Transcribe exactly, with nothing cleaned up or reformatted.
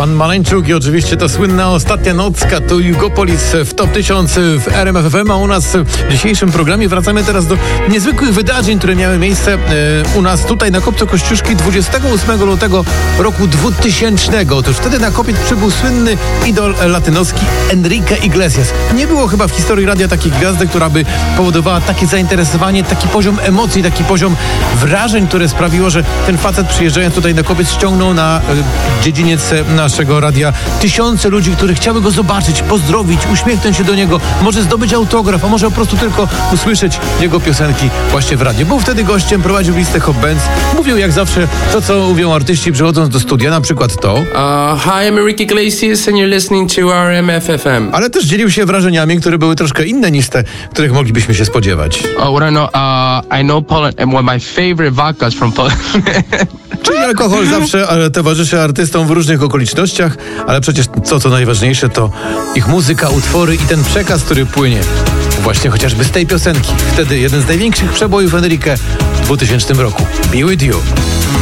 Pan Maleńczuk i oczywiście to słynna Ostatnia Nocka, to Jugopolis w top tysiąc w R M F F M, a u nas w dzisiejszym programie wracamy teraz do niezwykłych wydarzeń, które miały miejsce e, u nas tutaj na Kopcu Kościuszki dwudziestego ósmego lutego roku dwutysięcznego. Otóż wtedy na kopiec przybył słynny idol latynoski Enrique Iglesias. Nie było chyba w historii radia takiej gwiazdy, która by powodowała takie zainteresowanie, taki poziom emocji, taki poziom wrażeń, które sprawiło, że ten facet przyjeżdżając tutaj na kopiec ściągnął na e, dziedziniec naszego radia tysiące ludzi, które chciały go zobaczyć, pozdrowić, uśmiechnąć się do niego, może zdobyć autograf, a może po prostu tylko usłyszeć jego piosenki właśnie w radiu. Był wtedy gościem, prowadził listę Hot Bands, mówił jak zawsze to, co mówią artyści przychodząc do studia, na przykład to. Uh, hi, I'm Enrique Iglesias and you're listening to R M F F M. Ale też dzielił się wrażeniami, które były troszkę inne niż te, których moglibyśmy się spodziewać. Oh, what I know, uh, I know Poland and one of my favorite vodkas from Poland. Czyli alkohol zawsze towarzyszy artystom w różnych okolicznościach, ale przecież co co najważniejsze to ich muzyka, utwory i ten przekaz, który płynie właśnie chociażby z tej piosenki. Wtedy jeden z największych przebojów Enrique w dwutysięcznym roku. Be With You.